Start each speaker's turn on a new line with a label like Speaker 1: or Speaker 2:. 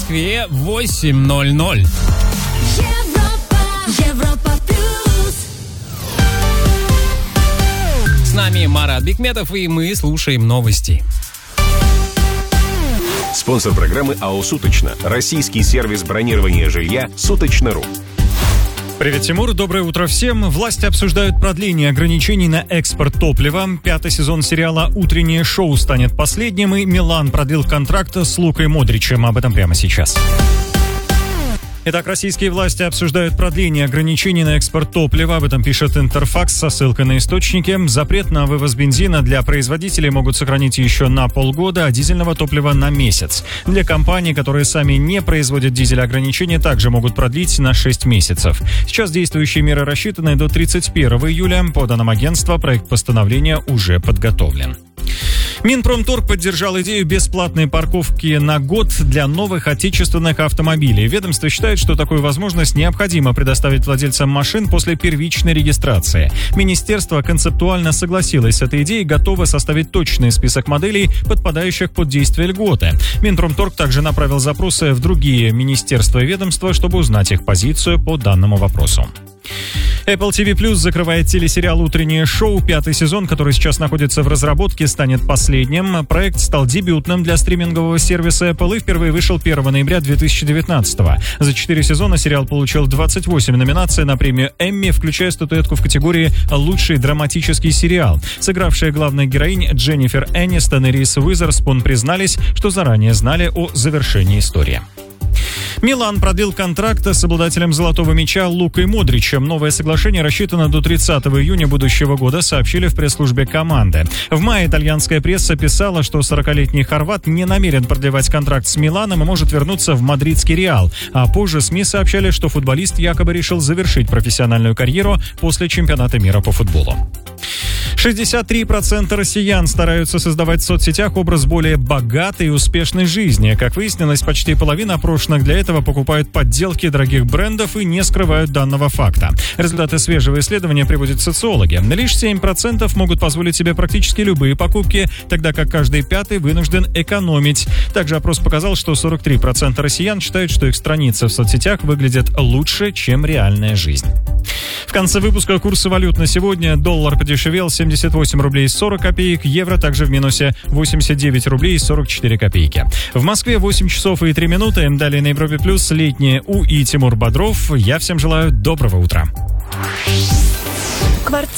Speaker 1: Москве 8:00.
Speaker 2: Европа плюс.
Speaker 1: С нами Марат Бикметов, и мы слушаем новости.
Speaker 3: Спонсор программы АО «Суточно». Российский сервис бронирования жилья «Суточно.ру».
Speaker 4: Привет, Тимур. Доброе утро всем. Власти обсуждают продление ограничений на экспорт топлива. 5-й сезон сериала «Утреннее шоу» станет последним, и Милан продлил контракт с Лукой Модричем. Об этом прямо сейчас. Итак, российские власти обсуждают продление ограничений на экспорт топлива. Об этом пишет Интерфакс со ссылкой на источники. Запрет на вывоз бензина для производителей могут сохранить еще на полгода, а дизельного топлива на месяц. Для компаний, которые сами не производят дизель, ограничения также могут продлить на 6 месяцев. Сейчас действующие меры рассчитаны до 31 июля. По данным агентства, проект постановления уже подготовлен. Минпромторг поддержал идею бесплатной парковки на год для новых отечественных автомобилей. Ведомство считает, что такую возможность необходимо предоставить владельцам машин после первичной регистрации. Министерство концептуально согласилось с этой идеей и готово составить точный список моделей, подпадающих под действие льготы. Минпромторг также направил запросы в другие министерства и ведомства, чтобы узнать их позицию по данному вопросу. Apple TV Plus закрывает телесериал «Утреннее шоу». 5-й сезон, который сейчас находится в разработке, станет последним. Проект стал дебютным для стримингового сервиса Apple и впервые вышел 1 ноября 2019-го. За 4 сезона сериал получил 28 номинаций на премию Эмми, включая статуэтку в категории «Лучший драматический сериал». Сыгравшие главных героинь Дженнифер Энистон и Риз Уизерспун признались, что заранее знали о завершении истории. Милан продлил контракт с обладателем «Золотого мяча» Лукой Модричем. Новое соглашение рассчитано до 30 июня будущего года, сообщили в пресс-службе команды. В мае итальянская пресса писала, что 40-летний хорват не намерен продлевать контракт с Миланом и может вернуться в мадридский «Реал». А позже СМИ сообщали, что футболист якобы решил завершить профессиональную карьеру после чемпионата мира по футболу. 63% россиян стараются создавать в соцсетях образ более богатой и успешной жизни. Как выяснилось, почти половина опрошенных для этого покупают подделки дорогих брендов и не скрывают данного факта. Результаты свежего исследования приводят социологи. Лишь 7% могут позволить себе практически любые покупки, тогда как каждый пятый вынужден экономить. Также опрос показал, что 43% россиян считают, что их страницы в соцсетях выглядят лучше, чем реальная жизнь. В конце выпуска курсы валют на сегодня. Доллар подешевел 78 рублей 40 копеек, евро также в минусе 89 рублей 44 копейки. В Москве 8 часов и 3 минуты. Далее на Европе Плюс летнее У и Тимур Бодров. Я всем желаю доброго утра.
Speaker 2: Квартира.